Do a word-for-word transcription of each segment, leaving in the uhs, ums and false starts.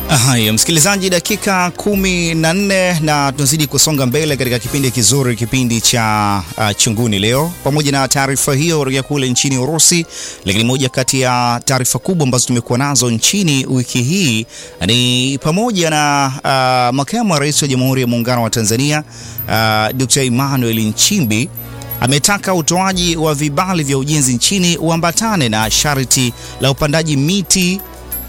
Haya msikilizaji, dakika kumi na nne na tunazidi kusonga mbele katika kipindi kizuri, kipindi cha uh, Chunguni Leo. Pamoja na taarifa hiyo ya kule nchini Urusi, lakini moja kati ya taarifa kubwa ambazo tumekuwa nazo nchini wiki hii ni pamoja na uh, makamu wa rais wa Jamhuri ya Muungano wa Tanzania uh, Dokta Emmanuel Nchimbi ametaka utoaji wa vibali vya ujenzi nchini uambatane na sharti la upandaji miti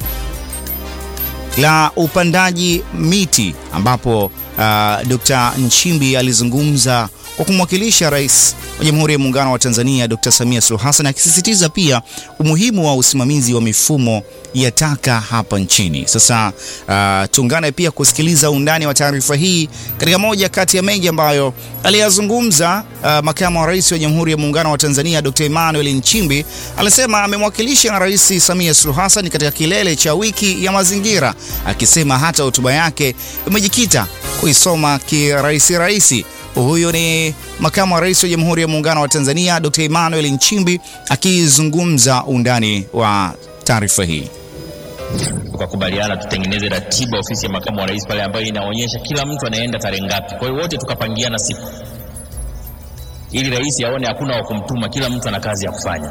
la upandaji miti ambapo uh, Dokta Nchimbi alizungumza kwa kumwakilisha Rais wa Jamhuri ya Muungano wa Tanzania Dokta Samia Suluhu Hassan, akisisitiza pia umuhimu wa usimamizi wa mifumo ya taka hapa nchini. Sasa uh, tuungane pia kusikiliza undani wa taarifa hii katika moja kati ya mengi ambayo aliyazungumza. Uh, makamu wa rais wa Jamhuri ya Muungano wa Tanzania Dokta Emmanuel Nchimbi alisema amemwakilisha Rais Samia Suluhu Hassan katika kilele cha wiki ya mazingira, akisema hata hotuba yake imejikita kuisoma kiraisi raisi. Huyo ni makamu wa rais wa Jamhuri ya Muungano wa Tanzania Dokta Emmanuel Nchimbi akizungumza undani wa taarifa hii. Tukakubaliana tutengeneze ratiba ofisi ya makamu wa rais pale ambayo inaonyesha kila mtu anaenda tarehe ngapi. Kwa hiyo wote tukapangiana siku, ili rais aone hakuna wa kumtuma, kila mtu ana kazi ya kufanya.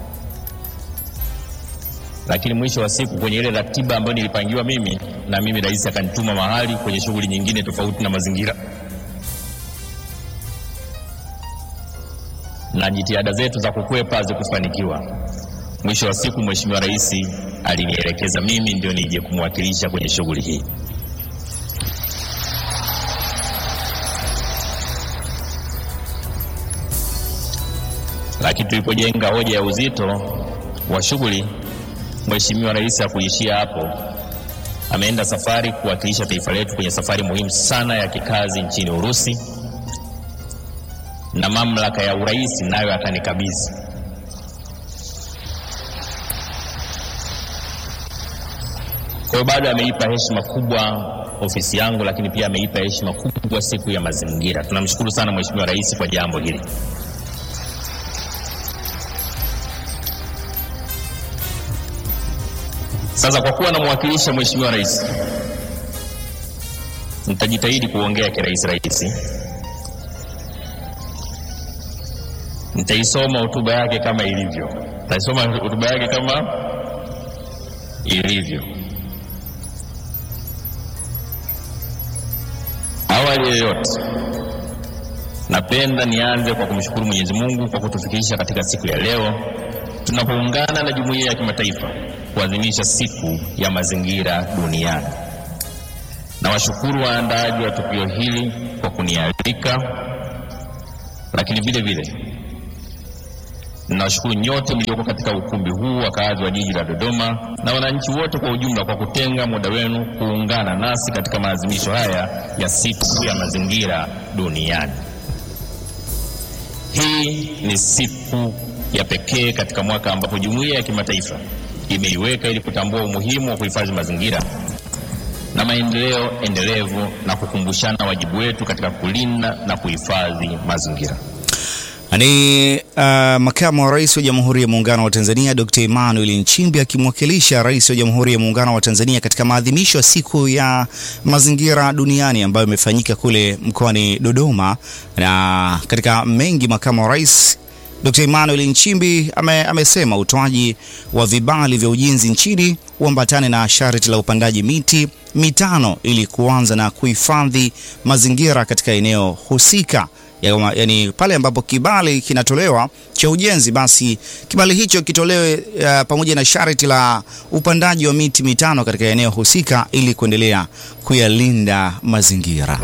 Lakini mwisho wa siku kwenye ile ratiba ambayo nilipangiwa mimi, na mimi rais akanituma mahali kwenye shughuli nyingine tofauti na mazingira. Na jitihada zetu za kukwepa zikufanikiwa. Mwisho wa siku Mheshimiwa Rais alinielekeza mimi ndio nije kumwakilisha kwenye shughuli hii. Lakini tulipojenga hoja ya uzito wa shughuli, Mheshimiwa Rais hakuishia hapo. Ameenda safari kuwakilisha taifa letu kwenye safari muhimu sana ya kikazi nchini Urusi, na mamlaka ya urais nayo akanikabidhi. Kwa hiyo bado ameipa heshima kubwa ofisi yangu, lakini pia ameipa heshima kubwa siku ya mazingira. Tunamshukuru sana Mheshimiwa Rais kwa jambo hili. Sasa kwa kuwa namwakilisha Mheshimiwa Rais, nitajitahidi kuongea kirais rais. Nitaisoma hotuba yake kama ilivyo. Nitaisoma hotuba yake kama ilivyo. Awali ya yote, napenda nianze kwa kumshukuru Mwenyezi Mungu kwa kutufikisha katika siku ya leo tunapoungana na jumuiya ya kimataifa kuadhimisha siku ya mazingira duniani. Na washukuru waandaaji wa tukio hili kwa kunialika, lakini vile vile nawashukuru nyote mlioko katika ukumbi huu, wakazi wa jiji la Dodoma na wananchi wote kwa ujumla kwa kutenga muda wenu kuungana nasi katika maadhimisho haya ya siku ya mazingira duniani. Hii ni siku ya pekee katika mwaka ambapo jumuiya ya kimataifa imeiweka ili kutambua umuhimu wa kuhifadhi mazingira na maendeleo endelevu na kukumbushana wajibu wetu katika kulinda na kuhifadhi mazingira. Ni uh, makamu wa rais wa Jamhuri ya Muungano wa Tanzania Dokta Emmanuel Nchimbi akimwakilisha Rais wa Jamhuri ya Muungano wa Tanzania katika maadhimisho ya siku ya mazingira duniani ambayo imefanyika kule mkoani Dodoma. Na katika mengi, makamu wa rais Dokta Emmanuel Nchimbi ame, amesema utoaji wa vibali vya ujenzi nchini uambatane na sharti la upandaji miti mitano ili kuanza na kuhifadhi mazingira katika eneo husika. Yaani pale ambapo kibali kinatolewa cha ujenzi, basi kibali hicho kitolewe uh, pamoja na sharti la upandaji wa miti mitano katika eneo husika ili kuendelea kuyalinda mazingira.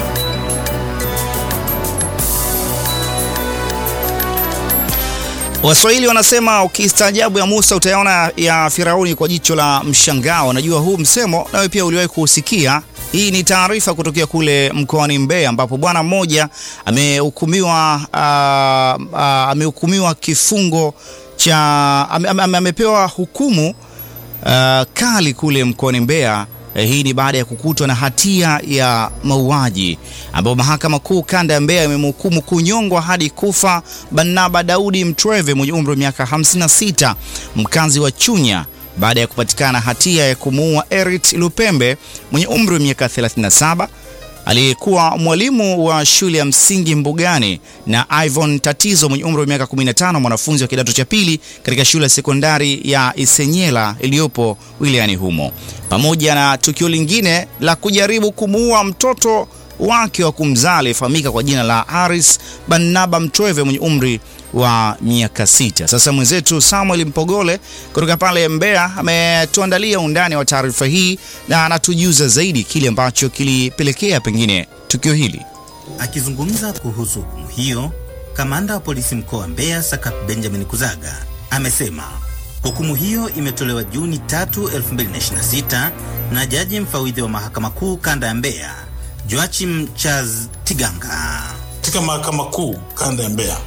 Waswahili wanasema ukistaajabu ya Musa utayaona ya Firauni kwa jicho la mshangao. Najua huu msemo nawe pia uliwahi kusikia. Hii ni taarifa kutokea kule mkoani Mbeya ambapo bwana mmoja amehukumiwa uh, uh, amehukumiwa kifungo cha ame, ame, amepewa hukumu uh, kali kule mkoani Mbeya. Eh, hii ni baada ya kukutwa na hatia ya mauaji ambapo mahakama kuu kanda ya Mbeya imemhukumu kunyongwa hadi kufa Barnaba Daudi Mtweve mwenye umri wa miaka hamsini na sita, mkazi wa Chunya baada ya kupatikana hatia ya kumuua Erit Lupembe mwenye umri wa miaka thelathini na saba, aliyekuwa mwalimu wa shule ya msingi Mbugani, na Ivan Tatizo mwenye umri wa miaka kumi na tano, mwanafunzi wa kidato cha pili katika shule ya sekondari ya Isenyela iliyopo wilayani humo, pamoja na tukio lingine la kujaribu kumuua mtoto wake wa kumzaa aliyefahamika kwa jina la Haris Barnaba Mtweve mwenye umri wa miaka sita. Sasa mwenzetu Samuel Mpogole kutoka pale Mbeya ametuandalia undani wa taarifa hii na anatujuza zaidi kile ambacho kilipelekea pengine tukio hili. Akizungumza kuhusu hukumu hiyo, kamanda wa polisi mkoa wa Mbeya Sakap Benjamin Kuzaga amesema hukumu hiyo imetolewa Juni tatu, elfu mbili na ishirini na sita na jaji mfawidhi wa mahakama kuu kanda ya Mbeya Joachim Charles Tiganga. Katika mahakama kuu kanda ya Mbeya,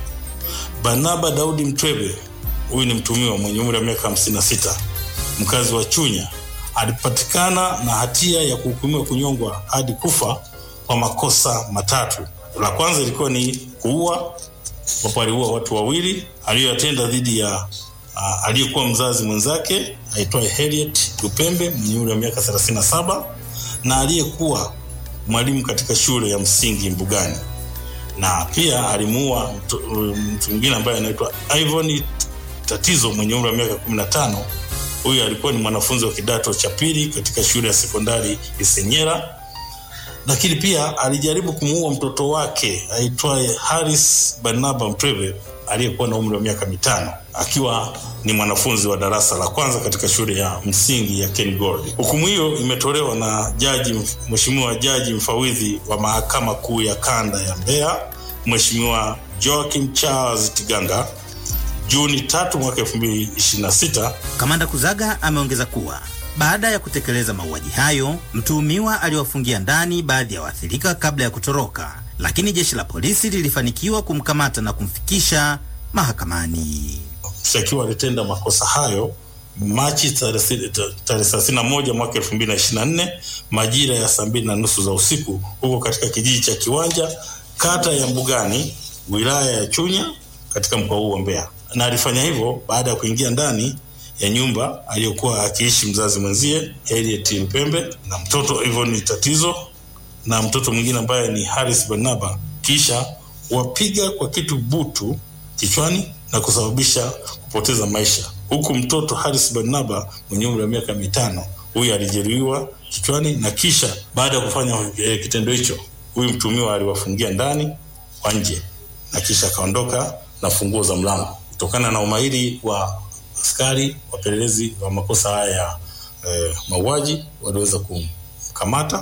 Barnaba Daudi Mtweve, huyu ni mtuhumiwa mwenye umri wa miaka hamsini na sita, mkazi wa Chunya, alipatikana na hatia ya kuhukumiwa kunyongwa hadi kufa kwa makosa matatu. La kwanza ilikuwa ni kuua, ambapo aliua watu wawili aliyotenda dhidi ya uh, aliyekuwa mzazi mwenzake aitwaye Harriet Lupembe mwenye umri wa miaka thelathini na saba na aliyekuwa mwalimu katika shule ya msingi Mbugani, na pia alimuua mtu mwingine ambaye anaitwa Ivan Tatizo mwenye umri wa miaka kumi na tano. Huyu alikuwa ni mwanafunzi wa kidato cha pili katika shule ya sekondari Isenyela, lakini pia alijaribu kumuua mtoto wake aitwaye Haris Barnaba Mtweve aliyekuwa na umri wa miaka mitano, akiwa ni mwanafunzi wa darasa la kwanza katika shule ya msingi ya Ken Gold. Hukumu hiyo imetolewa na jaji Mheshimiwa Jaji mfawidhi wa mahakama kuu ya kanda ya Mbeya, Mheshimiwa Joachim Charles Tiganga, Juni tatu mwaka elfu mbili ishirini na sita. Kamanda Kuzaga ameongeza kuwa baada ya kutekeleza mauaji hayo, mtuhumiwa aliwafungia ndani baadhi ya waathirika kabla ya kutoroka, lakini jeshi la polisi lilifanikiwa kumkamata na kumfikisha mahakamani. Mshtakiwa alitenda makosa hayo Machi tarehe thelathini na moja mwaka elfu mbili ishirini na nne majira ya saa mbili na nusu za usiku huko katika kijiji cha Kiwanja, kata ya Mbugani, wilaya ya Chunya, katika mkoa huu wa Mbeya. Na alifanya hivyo baada ya kuingia ndani ya nyumba aliyokuwa akiishi mzazi mwenzie Harriet Lupembe na mtoto Ivan Tatizo na mtoto mwingine ambaye ni Haris Barnaba, kisha wapiga kwa kitu butu kichwani na kusababisha kupoteza maisha, huku mtoto Haris Barnaba mwenye umri wa miaka mitano huyu alijeruhiwa kichwani. Na kisha baada ya kufanya eh, kitendo hicho, huyu mtuhumiwa aliwafungia ndani kwa nje na kisha akaondoka na funguo za mlango. Kutokana na umahiri wa askari wapelelezi wa makosa haya ya eh, mauaji, waliweza kumkamata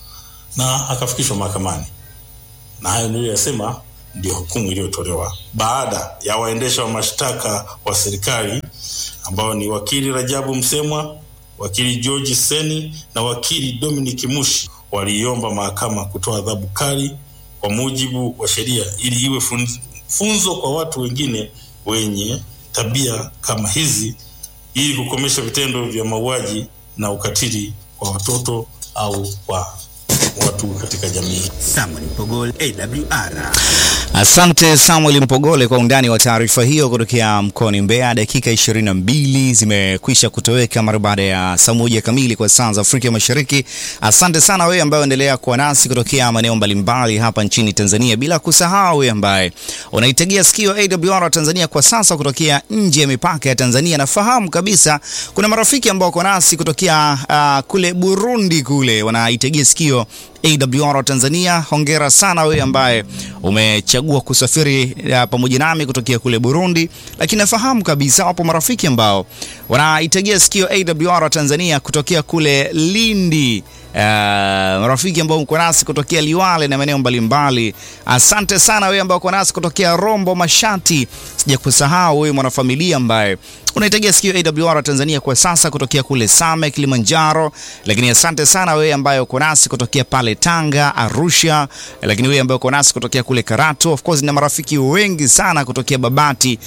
na akafikishwa mahakamani. Na hayo ndio yasema ndio hukumu iliyotolewa baada ya waendesha wa mashtaka wa serikali ambao ni wakili Rajabu Msemwa, wakili George Seni na wakili Dominic Mushi, waliomba mahakama kutoa adhabu kali kwa mujibu wa sheria ili iwe funzo kwa watu wengine wenye tabia kama hizi, ili kukomesha vitendo vya mauaji na ukatili kwa watoto au kwa watu katika jamii. Samuel Mpogole, A W R. Asante Samuel Mpogole kwa undani wa taarifa hiyo kutokea mkoani Mbeya. Dakika ishirini na mbili zimekwisha kutoweka mara baada ya saa moja kamili kwa saa za Afrika Mashariki. Asante sana wewe ambaye unaendelea kuwa nasi kutokea maeneo mbalimbali hapa nchini Tanzania, bila kusahau wewe ambaye unaitegea sikio A W R Tanzania kwa sasa kutokea nje ya mipaka ya Tanzania. Nafahamu kabisa kuna marafiki ambao wako nasi kutokea uh, kule Burundi kule wanaitegea sikio A W R Tanzania. Hongera sana wewe ambaye umechagua kusafiri uh, pamoja nami kutokea kule Burundi. Lakini nafahamu kabisa wapo marafiki ambao wanaitegea sikio A W R Tanzania kutokea kule Lindi. Uh, marafiki ambao mko nasi kutokea Liwale na maeneo mbalimbali. Asante sana wewe ambao uko nasi kutokea Rombo Mashati. Sijakusahau wewe mwanafamilia ambaye unaitegea sikio A W R Tanzania kwa sasa kutokea kule Same, Kilimanjaro. Lakini asante sana wewe ambaye uko nasi kutokea pale Tanga, Arusha. Lakini wewe ambaye uko nasi kutokea kule Karatu, of course na marafiki wengi sana kutokea Babati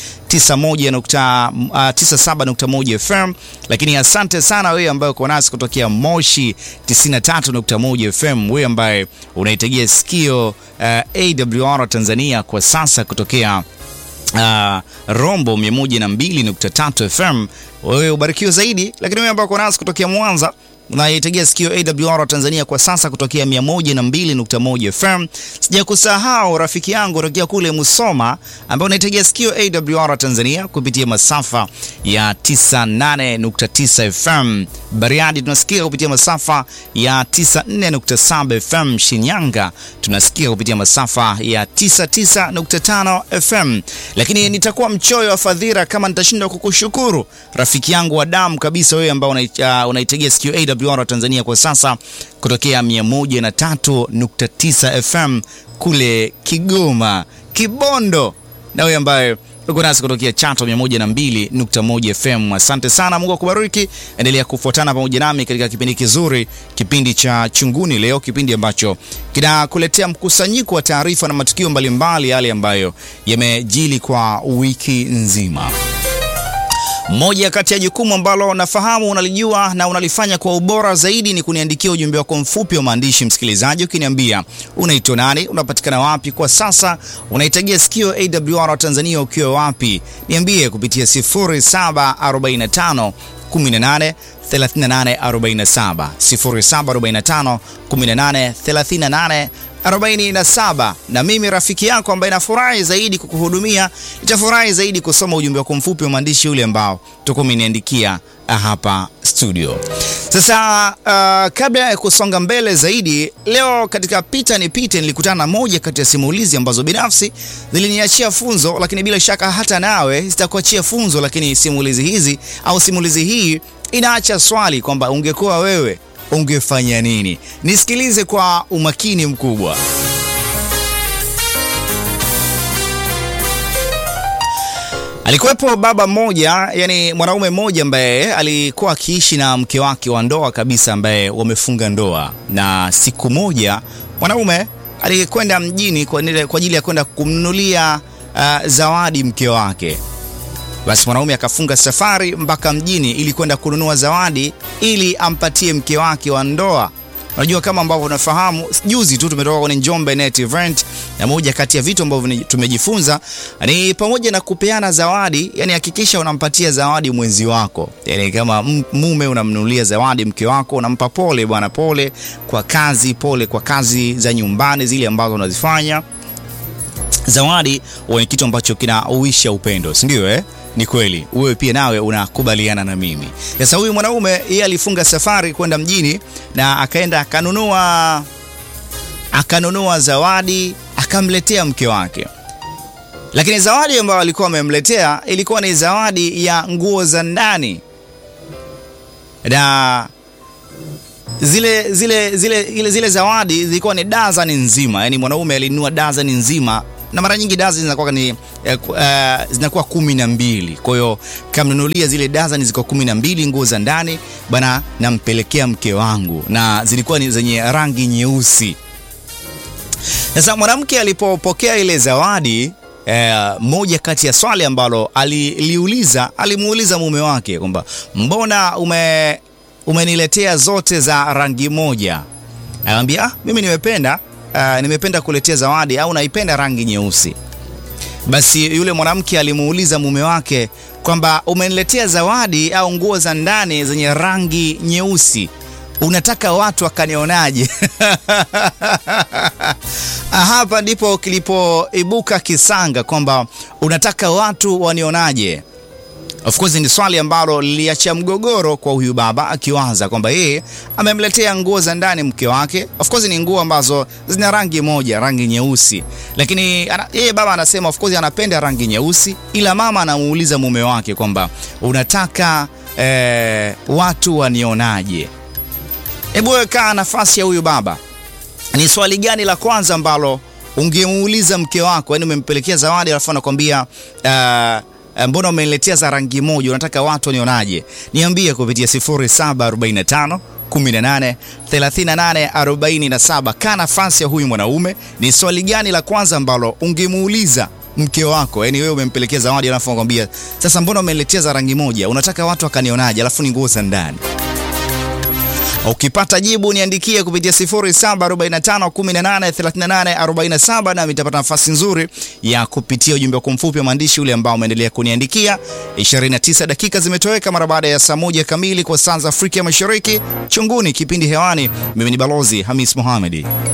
tisini na saba nukta moja F M. Lakini asante sana wewe ambaye uko nasi kutokea Moshi tisini na tatu nukta moja F M, wewe ambaye unaitegea sikio uh, A W R Tanzania kwa sasa kutokea Uh, Rombo mia moja na mbili nukta tatu F M, wewe ubarikiwe zaidi. Lakini wewe ambao uko nasi kutokea Mwanza unaitegea sikio A W R Tanzania kwa sasa kutokea mia moja na mbili nukta moja F M. Sijakusahau rafiki yangu kutokea kule Musoma ambaye unaitegea sikio A W R Tanzania kupitia masafa ya tisini na nane nukta tisa F M. Bariadi tunasikia kupitia masafa ya tisini na nne nukta saba F M. Shinyanga tunasikia kupitia masafa ya tisini na tisa nukta tano F M. Lakini nitakuwa mchoyo wa fadhila kama nitashindwa kukushukuru rafiki yangu wa damu kabisa, wewe ambao unaitegea sikio A W R Tanzania kwa sasa kutokea mia moja na tatu nukta tisa F M kule Kigoma, Kibondo, na wewe ambaye uko nasi kutokea Chato mia moja na mbili nukta moja F M. Asante sana, Mungu akubariki. Endelea kufuatana pamoja nami katika kipindi kizuri, kipindi cha Chunguni Leo, kipindi ambacho kinakuletea mkusanyiko wa taarifa na matukio mbalimbali yale ambayo yamejili kwa wiki nzima. Moja kati ya jukumu ambalo nafahamu unalijua na unalifanya kwa ubora zaidi ni kuniandikia ujumbe wako mfupi wa maandishi, msikilizaji, ukiniambia unaitwa nani, unapatikana wapi kwa sasa, unaitegea sikio A W R Tanzania ukiwa wapi. Niambie kupitia sifuri saba arobaini na tano kumi na nane thelathini na nane arobaini na saba, sifuri saba arobaini na tano kumi na nane thelathini na nane arobaini na saba. Na mimi rafiki yako ambaye nafurahi zaidi kukuhudumia, nitafurahi zaidi kusoma ujumbe wako mfupi wa maandishi ule ambao tuko umeniandikia hapa studio. Sasa uh, kabla ya kusonga mbele zaidi, leo katika pita nipite nilikutana na moja kati ya simulizi ambazo binafsi ziliniachia funzo, lakini bila shaka hata nawe zitakuachia funzo. Lakini simulizi hizi au simulizi hii inaacha swali kwamba ungekuwa wewe ungefanya nini? Nisikilize kwa umakini mkubwa. Alikuwepo baba mmoja, yani mwanaume mmoja ambaye alikuwa akiishi na mke wake wa ndoa kabisa, ambaye wamefunga ndoa. Na siku moja mwanaume alikwenda mjini kwa ajili ya kwenda kumnunulia uh, zawadi mke wake. Basi mwanaume akafunga safari mpaka mjini ili kwenda kununua zawadi ili ampatie mke wake wa ndoa. Unajua kama ambavyo unafahamu, juzi tu tumetoka kwenye Njombe Net Event, na moja kati ya vitu ambavyo tumejifunza ni pamoja na kupeana zawadi. Yani hakikisha unampatia zawadi mwenzi wako. Yani kama mume unamnunulia zawadi mke wako, unampa pole bwana, pole kwa kazi, pole kwa kazi za nyumbani zile ambazo unazifanya. Zawadi ni kitu ambacho kinauisha upendo, si ndio eh? Ni kweli, wewe pia nawe unakubaliana na mimi. Sasa huyu mwanaume yeye alifunga safari kwenda mjini na akaenda akanunua akanunua zawadi akamletea mke wake. Lakini zawadi ambayo alikuwa amemletea ilikuwa ni zawadi ya nguo za ndani. Na zile zile zile zile zawadi zilikuwa ni dazani nzima. Yaani mwanaume alinunua dazani nzima, na mara nyingi dazani zinakuwa ni uh, zinakuwa kumi na mbili. Kwa hiyo kamnunulia zile dazani ziko kumi na mbili nguo za ndani bana, nampelekea mke wangu, na zilikuwa ni zenye rangi nyeusi. Sasa mwanamke alipopokea ile zawadi, eh, moja kati ya swali ambalo aliliuliza, alimuuliza mume wake kwamba mbona ume umeniletea zote za rangi moja? Anamwambia, ah, mimi nimependa Uh, nimependa kuletea zawadi au naipenda rangi nyeusi. Basi yule mwanamke alimuuliza mume wake kwamba umeniletea zawadi au nguo za ndani zenye rangi nyeusi, unataka watu wakanionaje? Hapa ndipo kilipoibuka kisanga kwamba unataka watu wanionaje. Of course ni swali ambalo liliacha mgogoro kwa huyu baba, akiwaza kwamba yeye amemletea nguo za ndani mke wake. Of course ni nguo ambazo zina rangi moja, rangi nyeusi. Lakini yeye baba anasema of course anapenda rangi nyeusi, ila mama anamuuliza mume wake kwamba unataka eh, watu wanionaje? Hebu weka nafasi ya huyu baba. Ni swali gani la kwanza ambalo ungemuuliza mke wako? Yaani umempelekea zawadi alafu anakuambia uh, mbona umeniletea za rangi moja, unataka watu wanionaje? Niambie kupitia sifuri saba arobaini na tano kumi na nane thelathini na nane arobaini na saba. Kana nafasi ya huyu mwanaume, ni swali gani la kwanza ambalo ungemuuliza mke wako? Yaani wewe umempelekea zawadi alafu anakuambia sasa mbona umeniletea za rangi moja, unataka watu wakanionaje, alafu ni nguo za ndani. Ukipata jibu niandikie kupitia sifuri saba arobaini na tano kumi na nane thelathini na nane arobaini na saba na nitapata nafasi nzuri ya kupitia ujumbe wako mfupi wa maandishi ule ambao umeendelea kuniandikia. ishirini na tisa dakika zimetoweka mara baada ya saa moja kamili kwa saa za Afrika Mashariki. Chunguni kipindi hewani. Mimi ni Balozi Hamis Mohamed.